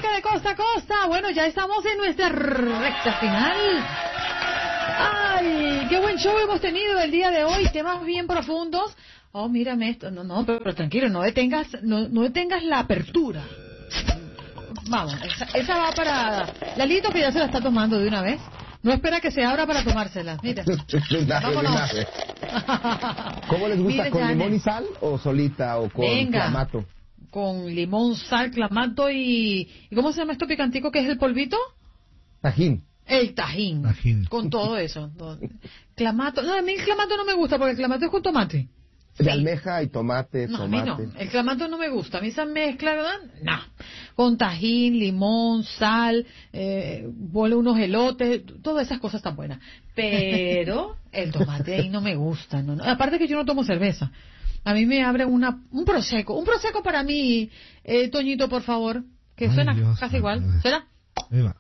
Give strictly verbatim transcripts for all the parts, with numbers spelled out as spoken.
República de costa a costa. Bueno, ya estamos en nuestra recta final. Ay, qué buen show hemos tenido el día de hoy. Temas bien profundos. Oh, mírame esto. No, no, pero, pero tranquilo, no detengas, no, no detengas la apertura. Vamos, esa, esa va para Lalito, que ya se la está tomando de una vez. No espera que se abra para tomársela. Mira. Vámonos. ¿Cómo les gusta? Mire, ¿Con Janet. limón y sal o solita o con Venga. clamato? Con limón, sal, clamato y... ¿Y cómo se llama esto picantico que es el polvito? Tajín. El tajín. Tajín. Con todo eso. Todo. Clamato. No, a mí el clamato no me gusta porque el clamato es con tomate. De Sí. almeja y tomate, No, a mí tomate. no. El clamato no me gusta. A mí esa mezcla, ¿verdad? No. Con tajín, limón, sal, eh, ponle unos elotes, todas esas cosas tan buenas. Pero el tomate ahí no me gusta. No, no. Aparte que yo no tomo cerveza. A mí me abre una, un prosecco. Un prosecco para mí, eh, Toñito, por favor. Que Ay, suena Dios, casi igual. Dios. ¿Será? Ahí va.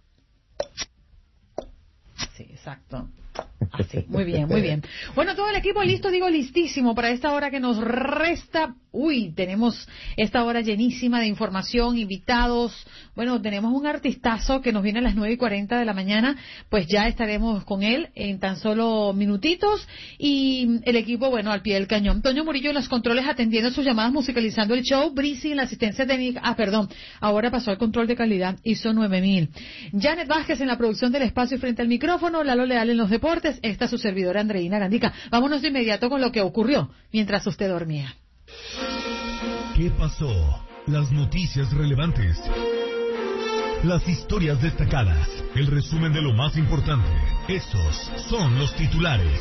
Sí, exacto. Así, muy bien, muy bien. Bueno, todo el equipo listo, digo listísimo para esta hora que nos resta. Uy, tenemos esta hora llenísima de información, invitados. Bueno, tenemos un artistazo que nos viene a las nueve y cuarenta de la mañana, pues ya estaremos con él en tan solo minutitos. Y el equipo, bueno, al pie del cañón. Toño Murillo en los controles atendiendo sus llamadas, musicalizando el show. Brisi en la asistencia técnica. Ah, perdón, ahora pasó al control de calidad, hizo nueve mil. Janet Vázquez en la producción del espacio y frente al micrófono. Lalo Leal en los deportes. Esta es su servidora Andreina Gandica. Vámonos de inmediato con lo que ocurrió mientras usted dormía. ¿Qué pasó? Las noticias relevantes. Las historias destacadas. El resumen de lo más importante. Estos son los titulares.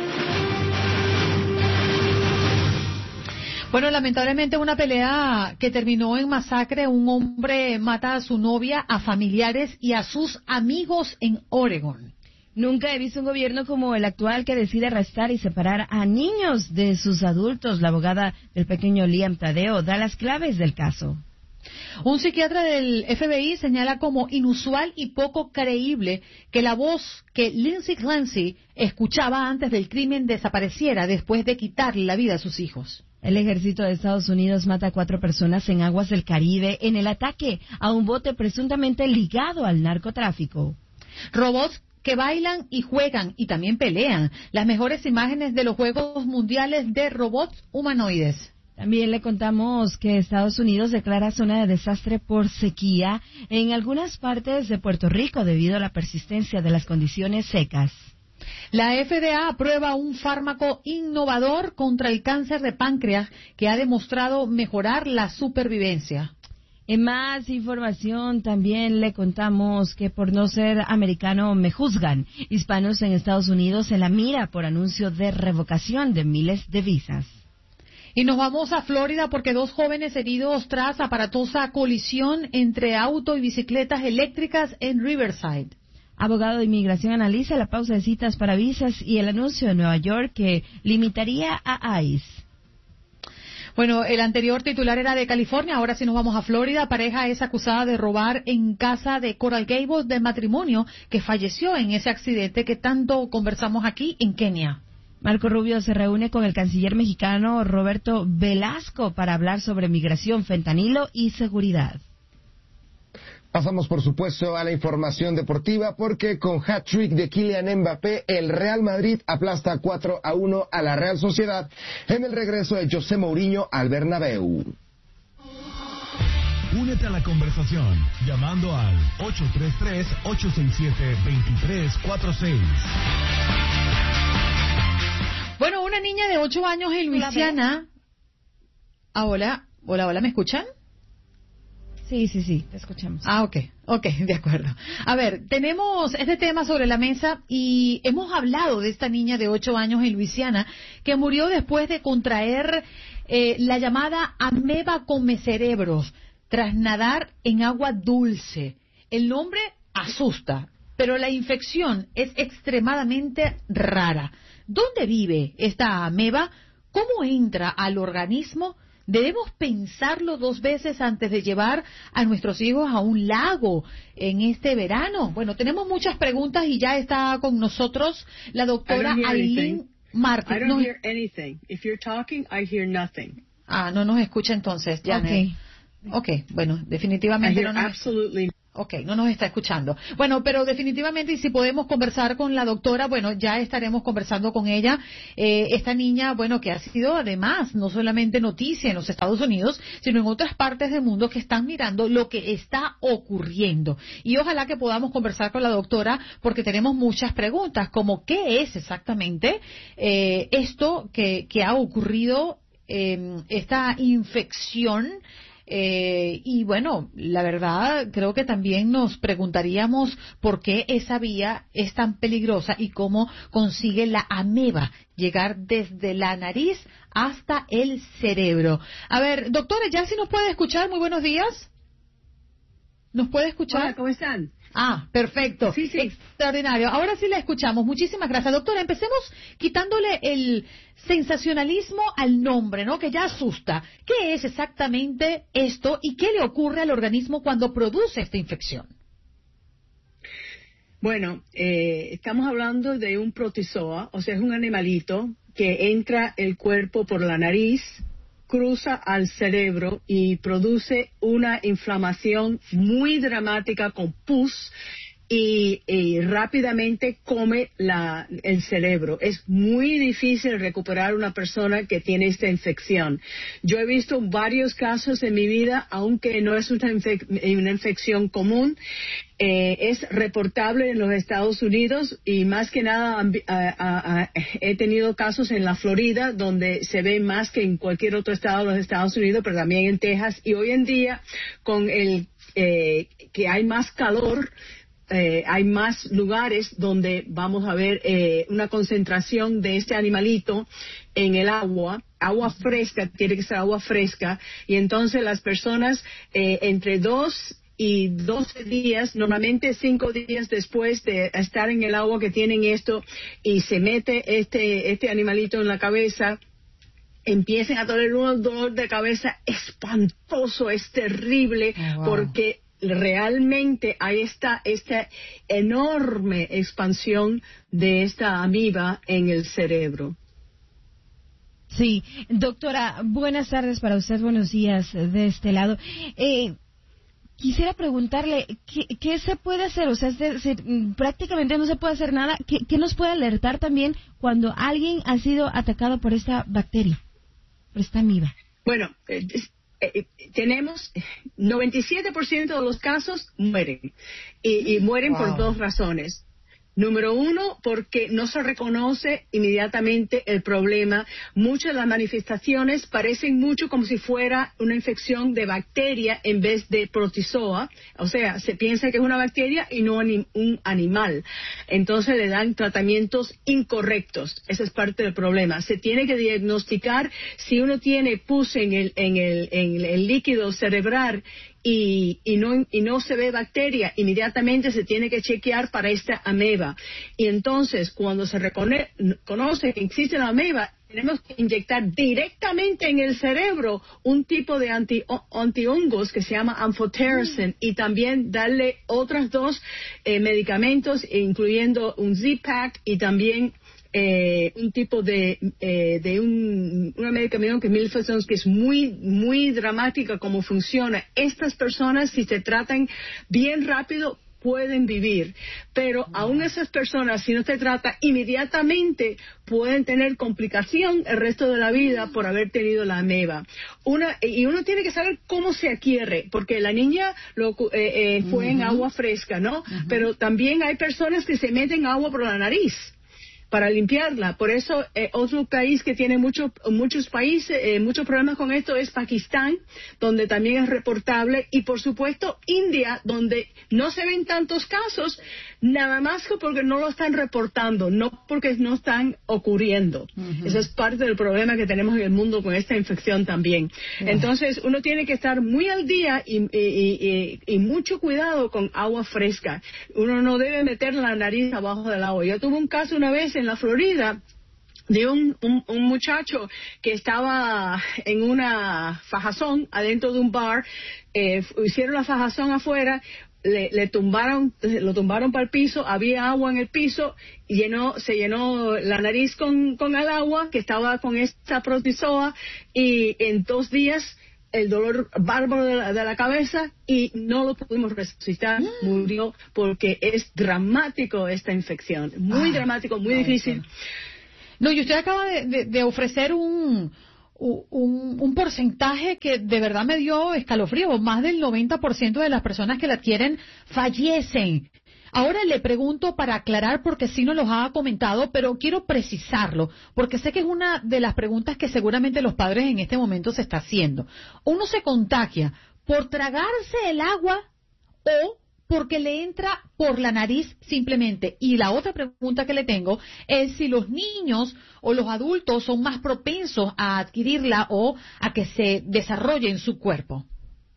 Bueno, lamentablemente una pelea que terminó en masacre. Un hombre mata a su novia, a familiares y a sus amigos en Oregon. Nunca he visto un gobierno como el actual que decide arrestar y separar a niños de sus adultos. La abogada del pequeño Liam Tadeo da las claves del caso. Un psiquiatra del F B I señala como inusual y poco creíble que la voz que Lindsay Clancy escuchaba antes del crimen desapareciera después de quitarle la vida a sus hijos. El ejército de Estados Unidos mata a cuatro personas en aguas del Caribe en el ataque a un bote presuntamente ligado al narcotráfico. Robots que bailan y juegan y también pelean. Las mejores imágenes de los Juegos Mundiales de Robots Humanoides. También le contamos que Estados Unidos declara zona de desastre por sequía en algunas partes de Puerto Rico debido a la persistencia de las condiciones secas. La F D A aprueba un fármaco innovador contra el cáncer de páncreas que ha demostrado mejorar la supervivencia. En más información también le contamos que por no ser americano me juzgan. Hispanos en Estados Unidos en la mira por anuncio de revocación de miles de visas. Y nos vamos a Florida porque dos jóvenes heridos tras aparatosa colisión entre auto y bicicletas eléctricas en Riverside. Abogado de inmigración analiza la pausa de citas para visas y el anuncio de Nueva York que limitaría a ICE. Bueno, el anterior titular era de California, ahora sí nos vamos a Florida. Pareja es acusada de robar en casa de Coral Gables del matrimonio que falleció en ese accidente que tanto conversamos aquí en Kenia. Marco Rubio se reúne con el canciller mexicano Roberto Velasco para hablar sobre migración, fentanilo y seguridad. Pasamos, por supuesto, a la información deportiva porque con hat-trick de Kylian Mbappé, el Real Madrid aplasta cuatro a uno a la Real Sociedad en el regreso de José Mourinho al Bernabéu. Únete a la conversación llamando al ocho tres tres, ocho seis siete, dos tres cuatro seis. Bueno, una niña de ocho años en Luisiana. Ah, hola, hola, hola, ¿me escuchan? Sí, sí, sí, te escuchamos. Ah, ok, ok, de acuerdo. A ver, tenemos este tema sobre la mesa y hemos hablado de esta niña de ocho años en Luisiana que murió después de contraer eh, la llamada ameba comecerebros tras nadar en agua dulce. El nombre asusta, pero la infección es extremadamente rara. ¿Dónde vive esta ameba? ¿Cómo entra al organismo? ¿Debemos pensarlo dos veces antes de llevar a nuestros hijos a un lago en este verano? Bueno, tenemos muchas preguntas y ya está con nosotros la doctora Aileen Martin. I don't hear anything. If you're talking, I hear nothing. Ah, no nos escucha entonces, Janet. Okay. Ok, bueno, definitivamente no nos... Absolutely. Ok, no nos está escuchando. Bueno, pero definitivamente, y si podemos conversar con la doctora, bueno, ya estaremos conversando con ella. Eh, esta niña, bueno, que ha sido además no solamente noticia en los Estados Unidos, sino en otras partes del mundo que están mirando lo que está ocurriendo. Y ojalá que podamos conversar con la doctora porque tenemos muchas preguntas, como qué es exactamente eh, esto que, que ha ocurrido, eh, esta infección. Eh, y bueno, la verdad creo que también nos preguntaríamos por qué esa vía es tan peligrosa y cómo consigue la ameba llegar desde la nariz hasta el cerebro. A ver, doctora, ya si nos puede escuchar, muy buenos días. ¿Nos puede escuchar? Hola, ¿cómo están? Ah, perfecto. Sí, sí. Extraordinario. Ahora sí la escuchamos. Muchísimas gracias. Doctora, empecemos quitándole el sensacionalismo al nombre, ¿no? Que ya asusta. ¿Qué es exactamente esto y qué le ocurre al organismo cuando produce esta infección? Bueno, eh, estamos hablando de un protozoa, o sea, es un animalito que entra el cuerpo por la nariz, cruza al cerebro y produce una inflamación muy dramática con pus y, y rápidamente come la, el cerebro. Es muy difícil recuperar una persona que tiene esta infección. Yo he visto varios casos en mi vida, aunque no es una, infec una infección común. Eh, es reportable en los Estados Unidos y más que nada a, a, a, he tenido casos en la Florida donde se ve más que en cualquier otro estado de los Estados Unidos, pero también en Texas. Y hoy en día, con el eh, que hay más calor, eh, hay más lugares donde vamos a ver eh, una concentración de este animalito en el agua. Agua fresca, tiene que ser agua fresca. Y entonces las personas eh, entre dos y doce días, normalmente cinco días después de estar en el agua que tienen esto y se mete este este animalito en la cabeza, empiezan a tener un dolor de cabeza espantoso, es terrible, oh, wow. Porque realmente hay esta, esta enorme expansión de esta amiba en el cerebro. Sí, doctora, buenas tardes para usted, buenos días de este lado. Eh, Quisiera preguntarle, ¿qué, ¿qué se puede hacer? O sea, es decir, prácticamente no se puede hacer nada. ¿Qué, ¿Qué nos puede alertar también cuando alguien ha sido atacado por esta bacteria, por esta amiba? Bueno, eh, eh, tenemos noventa y siete por ciento de los casos mueren. Y, y mueren wow. por dos razones. Número uno, porque no se reconoce inmediatamente el problema. Muchas de las manifestaciones parecen mucho como si fuera una infección de bacteria en vez de protozoa. O sea, se piensa que es una bacteria y no un animal. Entonces le dan tratamientos incorrectos. Esa es parte del problema. Se tiene que diagnosticar si uno tiene pus en el, en el, en el líquido cerebral Y, y, no, y no se ve bacteria, inmediatamente se tiene que chequear para esta ameba. Y entonces, cuando se reconoce que existe la ameba, tenemos que inyectar directamente en el cerebro un tipo de anti, antihongos que se llama amphotericin, mm. y también darle otros dos eh, medicamentos, incluyendo un Z-Pak y también Eh, un tipo de, eh, de un, una medicamento que milfacón que es muy, muy dramática como funciona. Estas personas, si se tratan bien rápido, pueden vivir, pero wow. aún esas personas, si no se trata inmediatamente, pueden tener complicación el resto de la vida por haber tenido la ameba. Una, y uno tiene que saber cómo se adquiere, porque la niña lo, eh, eh, fue uh-huh. en agua fresca, ¿no? Uh-huh. Pero también hay personas que se meten agua por la nariz para limpiarla. Por eso eh, otro país que tiene mucho, muchos países, eh, muchos problemas con esto es Pakistán, donde también es reportable, y por supuesto India, donde no se ven tantos casos, nada más que porque no lo están reportando, no porque no están ocurriendo. Uh-huh. Eso es parte del problema que tenemos en el mundo con esta infección también. Uh-huh. Entonces uno tiene que estar muy al día y, y, y, y mucho cuidado con agua fresca. Uno no debe meter la nariz abajo del agua. Yo tuve un caso una vez en la Florida de un, un, un muchacho que estaba en una fajazón adentro de un bar, eh, hicieron la fajazón afuera, le, le tumbaron, lo tumbaron para el piso, había agua en el piso, y llenó, se llenó la nariz con, con el agua que estaba con esta protozoa, y en dos días el dolor bárbaro de la, de la cabeza y no lo pudimos resucitar, mm. murió porque es dramático esta infección, muy ah, dramático, muy no, difícil. No, y usted acaba de, de, de ofrecer un, un, un porcentaje que de verdad me dio escalofrío, más del noventa por ciento de las personas que la adquieren fallecen. Ahora le pregunto para aclarar, porque sí nos los ha comentado, pero quiero precisarlo, porque sé que es una de las preguntas que seguramente los padres en este momento se está haciendo. ¿Uno se contagia por tragarse el agua o porque le entra por la nariz simplemente? Y la otra pregunta que le tengo es si los niños o los adultos son más propensos a adquirirla o a que se desarrolle en su cuerpo.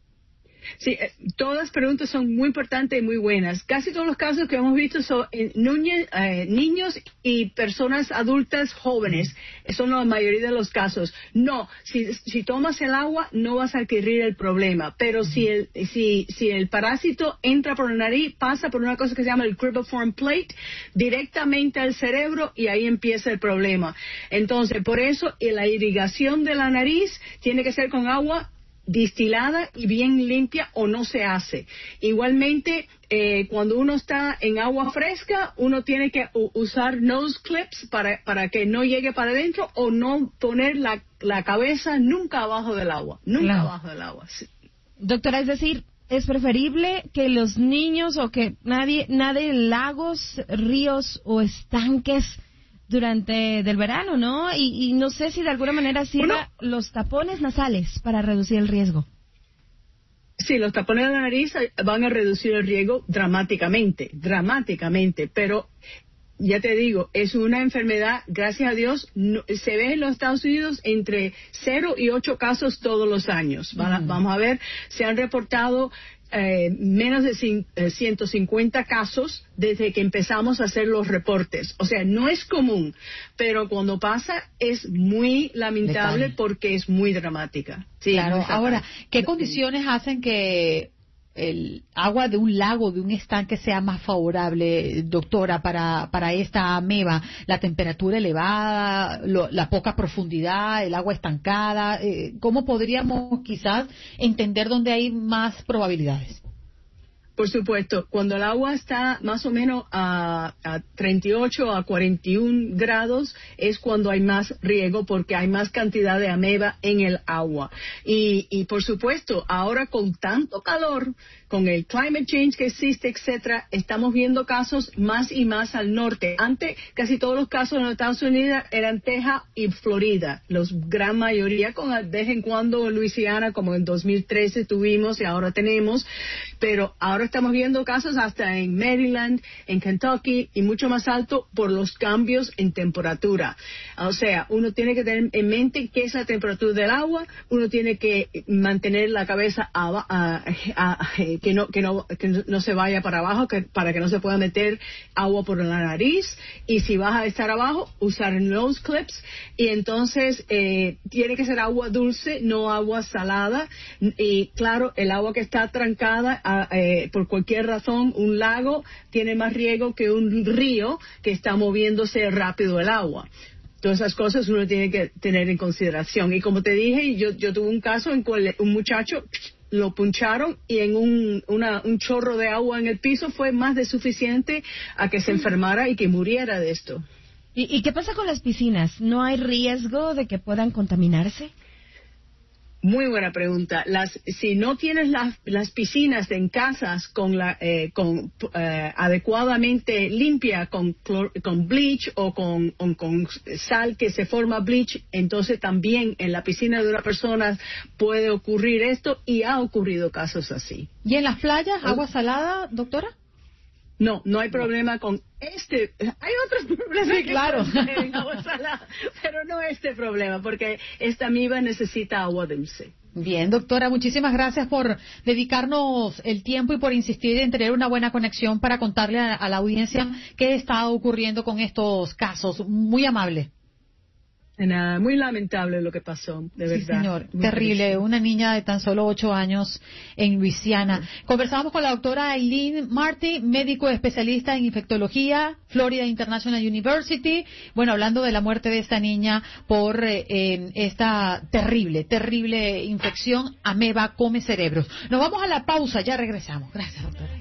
Sí, eh, todas las preguntas son muy importantes y muy buenas. Casi todos los casos que hemos visto son en niños, eh, niños y personas adultas jóvenes. Son la mayoría de los casos. No, si, si tomas el agua no vas a adquirir el problema, pero si el, si, si el parásito entra por la nariz, pasa por una cosa que se llama el cribriform plate, directamente al cerebro y ahí empieza el problema. Entonces, por eso la irrigación de la nariz tiene que ser con agua distilada y bien limpia o no se hace. Igualmente, eh, cuando uno está en agua fresca, uno tiene que usar nose clips para, para que no llegue para adentro o no poner la, la cabeza nunca abajo del agua, nunca claro. abajo del agua. Sí. Doctora, es decir, es preferible que los niños o que nadie nade en lagos, ríos o estanques durante del verano, ¿no? Y, y no sé si de alguna manera sirva bueno, los tapones nasales para reducir el riesgo. Sí, los tapones de la nariz van a reducir el riesgo dramáticamente, dramáticamente, pero ya te digo, es una enfermedad, gracias a Dios, no, se ve en los Estados Unidos entre cero y ocho casos todos los años. Van a, mm. Vamos a ver, se han reportado Eh, menos de cin, eh, ciento cincuenta casos desde que empezamos a hacer los reportes. O sea, no es común, pero cuando pasa es muy lamentable Letal. Porque es muy dramática. Sí, claro. Ahora, ¿qué condiciones hacen que el agua de un lago, de un estanque sea más favorable, doctora, para, para esta ameba? La temperatura elevada, lo, la poca profundidad, el agua estancada. Eh, ¿Cómo podríamos quizás entender dónde hay más probabilidades? Por supuesto, cuando el agua está más o menos a, a treinta y ocho a cuarenta y uno grados es cuando hay más riesgo porque hay más cantidad de ameba en el agua. Y, y por supuesto, ahora con tanto calor, con el climate change que existe, etcétera, estamos viendo casos más y más al norte. Antes, casi todos los casos en los Estados Unidos eran Texas y Florida, los gran mayoría, con de vez en cuando en Luisiana, como en dos mil trece tuvimos y ahora tenemos, pero ahora estamos viendo casos hasta en Maryland, en Kentucky y mucho más alto por los cambios en temperatura. O sea, uno tiene que tener en mente qué es la temperatura del agua, uno tiene que mantener la cabeza a, a, a, a que no que no que no se vaya para abajo, que, para que no se pueda meter agua por la nariz, y si vas a estar abajo, usar nose clips, y entonces eh, tiene que ser agua dulce, no agua salada, y claro, el agua que está trancada a, eh, por cualquier razón, un lago tiene más riesgo que un río que está moviéndose rápido el agua. Todas esas cosas uno tiene que tener en consideración. Y como te dije, yo, yo tuve un caso en cual un muchacho lo puncharon y en un, una, un chorro de agua en el piso fue más de suficiente a que se enfermara y que muriera de esto. ¿Y, y qué pasa con las piscinas? ¿No hay riesgo de que puedan contaminarse? Muy buena pregunta. Las, si no tienes las, las piscinas en casas con la, eh, con, eh, adecuadamente limpia con, clor, con bleach o con, o con sal que se forma bleach, entonces también en la piscina de una persona puede ocurrir esto, y ha ocurrido casos así. ¿Y en las playas, agua salada, doctora? No, no hay problema con este. Hay otros problemas, sí, claro, en agua salada, pero no este problema, porque esta amiba necesita agua dulce. Bien, doctora, muchísimas gracias por dedicarnos el tiempo y por insistir en tener una buena conexión para contarle a, a la audiencia qué está ocurriendo con estos casos. Muy amable. Nada, muy lamentable lo que pasó, de Sí, verdad. señor, Muy terrible. triste. Una niña de tan solo ocho años en Luisiana. Conversamos con la doctora Eileen Marty, médico especialista en infectología, Florida International University. Bueno, hablando de la muerte de esta niña por eh, eh, esta terrible, terrible infección, ameba come cerebros. Nos vamos a la pausa, ya regresamos. Gracias, doctora.